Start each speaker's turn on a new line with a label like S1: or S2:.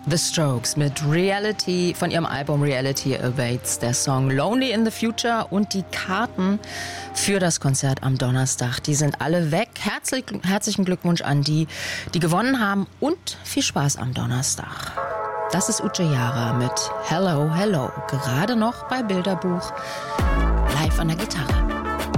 S1: The Strokes mit Reality von ihrem Album Reality Awaits, der Song Lonely in the Future und die Karten für das Konzert am Donnerstag. Die sind alle weg. Herzlichen Glückwunsch an die gewonnen haben und viel Spaß am Donnerstag. Das ist Uche Jara mit Hello, Hello. Gerade noch bei Bilderbuch live an der Gitarre.